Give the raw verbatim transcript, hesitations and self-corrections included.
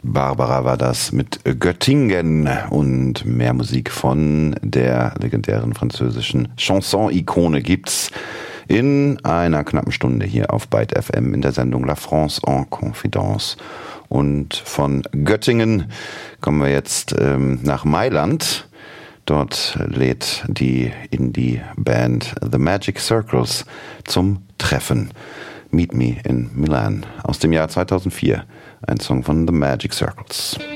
Barbara war das mit Göttingen und mehr Musik von der legendären französischen Chanson-Ikone gibt's in einer knappen Stunde hier auf Byte F M in der Sendung La France en Confidence. Und von Göttingen kommen wir jetzt ähm, nach Mailand. Dort lädt die Indie-Band The Magic Circles zum Treffen. Meet Me in Milan aus dem Jahr zweitausendvier. Ein Song von The Magic Circles.